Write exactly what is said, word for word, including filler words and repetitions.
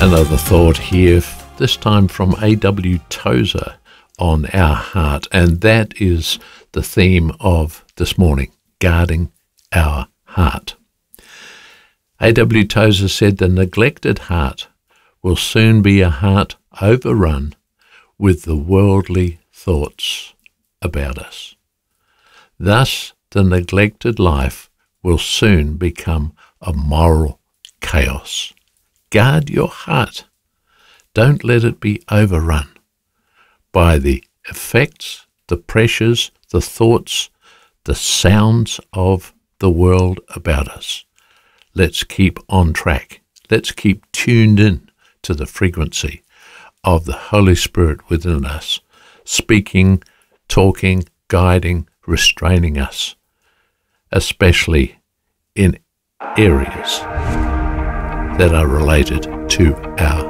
Another thought here, this time from A W Tozer on our heart, and that is the theme of this morning, guarding our heart. A W Tozer said, the neglected heart will soon be a heart overrun with the worldly thoughts about us. Thus, the neglected life will soon become a moral chaos. Guard your heart. Don't let it be overrun by the effects, the pressures, the thoughts, the sounds of the world about us. Let's keep on track. Let's keep tuned in to the frequency of the Holy Spirit within us, speaking, talking, guiding, restraining us, especially in areas that are related to our